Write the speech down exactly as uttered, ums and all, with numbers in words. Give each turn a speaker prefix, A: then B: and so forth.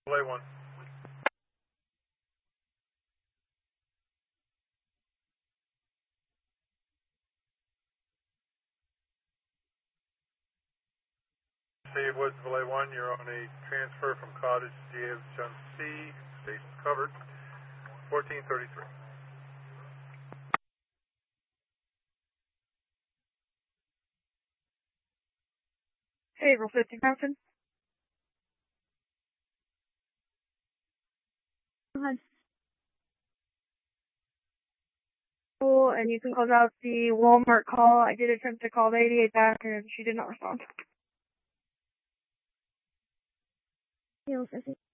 A: Belay one. Steve Woods, Belay one, you're on a transfer from Cottage to G A John C. Station's covered. fourteen thirty-three.
B: April fifteen, Mountain. Go ahead. Cool, and you can close out the Walmart call. I did attempt to call the eighty-eight back, and she did not respond. April fifteen.